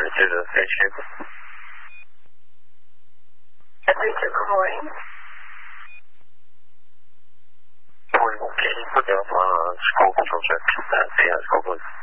to the station. I think you're calling. Okay, put you on school control check. School police.